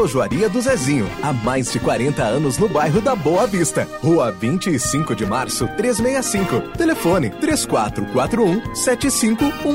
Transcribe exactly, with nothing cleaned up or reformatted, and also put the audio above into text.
Relojoaria do Zezinho. Há mais de quarenta anos no bairro da Boa Vista. Rua vinte e cinco de março, trezentos e sessenta e cinco. Telefone três quatro quatro um, sete cinco um